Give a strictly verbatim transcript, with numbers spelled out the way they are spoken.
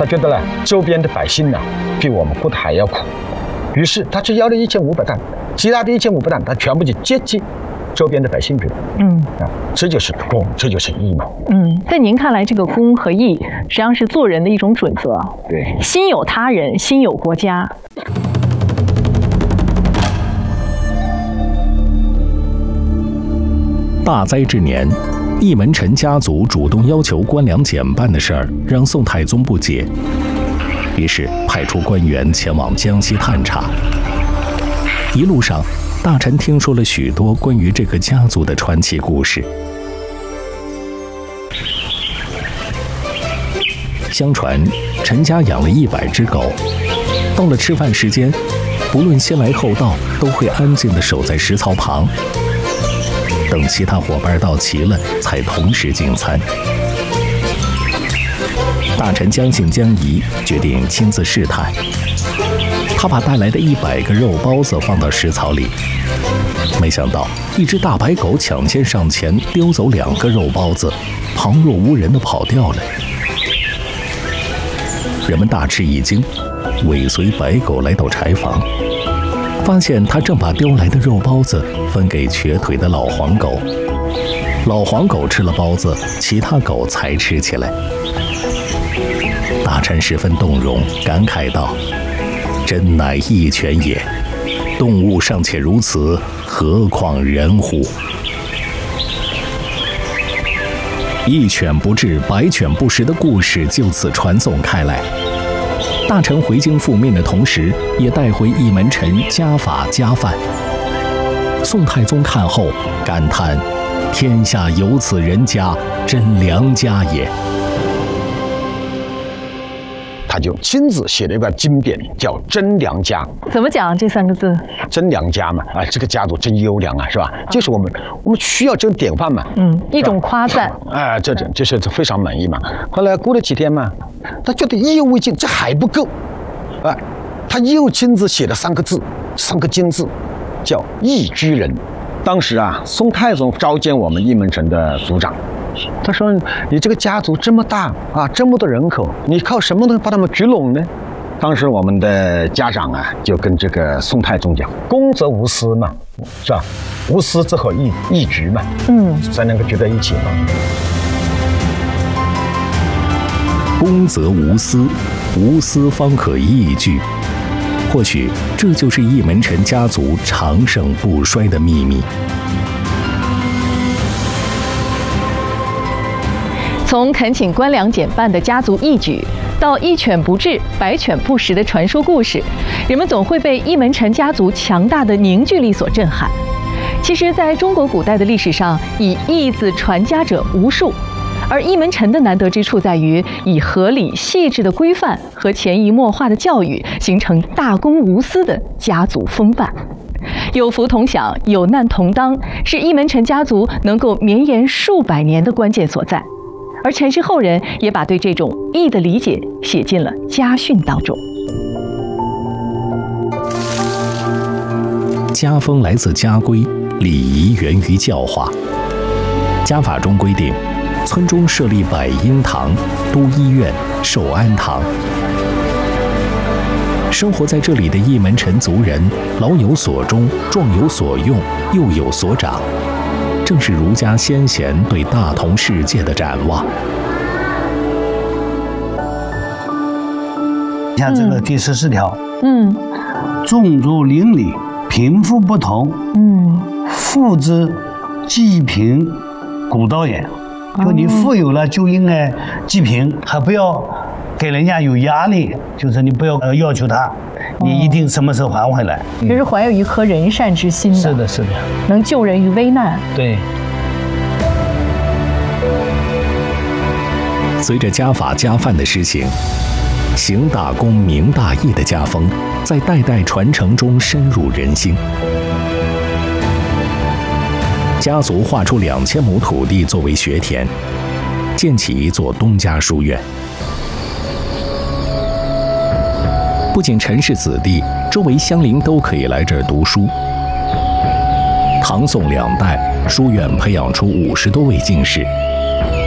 觉得呢，周边的百姓呢，比我们过得还要苦，于是他只要了一千五百担，其他的一千五百担，他全部就接济周边的百姓去了。嗯啊，这就是公，这就是义嘛。 嗯，在您看来，这个公和义实际上是做人的一种准则。 对， 心有他人，心有国家。 大灾之年，义门尘家族主动要求官粮减半的事儿，让宋太宗不解，于是派出官员前往江西探查。一路上，大臣听说了许多关于这个家族的传奇故事。相传，陈家养了一百只狗，到了吃饭时间，不论先来后到，都会安静地守在食槽旁。等其他伙伴到齐了，才同时进餐。大臣将信将疑，决定亲自试探。他把带来的一百个肉包子放到食槽里，没想到一只大白狗抢先上前溜走两个肉包子，旁若无人地跑掉了。人们大吃一惊，尾随白狗来到柴房。发现他正把叼来的肉包子分给瘸腿的老黄狗，老黄狗吃了包子，其他狗才吃起来。大臣十分动容，感慨道：“真乃义犬也，动物尚且如此，何况人乎？”义犬不治，百犬不食的故事就此传颂开来。大臣回京复命的同时，也带回一门臣家法家范。宋太宗看后感叹：“天下有此人家，真良家也。” 他就亲自写了一个经典，叫《真良家》。 怎么讲这三个字？ 真良家嘛，啊，这个家族真优良啊，是吧？就是我们我们需要这种典范嘛。 嗯，一种夸赞。 哎，这种就是非常满意嘛。后来过了几天嘛，他觉得意犹未尽，这还不够，啊，他又亲自写了三个字，三个金字，叫义居人。当时啊，宋太宗召见我们义门城的族长。他说：“你这个家族这么大啊，这么多人口，你靠什么能把他们聚拢呢？”当时我们的家长啊，就跟这个宋太宗讲：“公则无私嘛，是吧？无私则可义义聚嘛，嗯，才能够聚在一起嘛。 公则无私，无私方可义聚。或许这就是义门尘家族长盛不衰的秘密。” 从恳请官粮减半的家族义举，到一犬不治，百犬不食的传说故事，人们总会被义门尘家族强大的凝聚力所震撼。其实，在中国古代的历史上，以义字传家者无数，而义门尘的难得之处在于，以合理细致的规范和潜移默化的教育，形成大公无私的家族风范。有福同享，有难同当，是义门尘家族能够绵延数百年的关键所在。而陈氏后人也把对这种义的理解写进了家训当中。 家风来自家规，礼仪源于教化。家法中规定，村中设立百婴堂、都医院、寿安堂。生活在这里的义门尘族人，老有所终，壮有所用，幼有所长。正是儒家先贤对大同世界的展望。 像这个第十四条， 嗯， 种族邻里，贫富不同，嗯，富之济贫，古道也。就你富有了，就应该济贫，还不要给人家有压力，就是你不要要求他，你一定什么时候还回来。 其实怀有一颗仁善之心的， 是的，是的， 能救人于危难。 对。 随着家法家范的施行，行大公明大义的家风在代代传承中深入人心。家族划出两千亩土地作为学田，建起一座东家书院。不仅陈氏子弟，周围乡邻都可以来这儿读书。唐宋两代，书院培养出五十多位进士，